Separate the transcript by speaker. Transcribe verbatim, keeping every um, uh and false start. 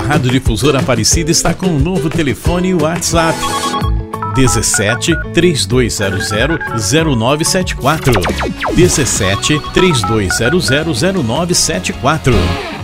Speaker 1: Rádio Difusora Aparecida está com um novo telefone e WhatsApp. dezessete, três dois zero zero, zero nove sete quatro. dezessete, três dois zero zero, zero nove sete quatro.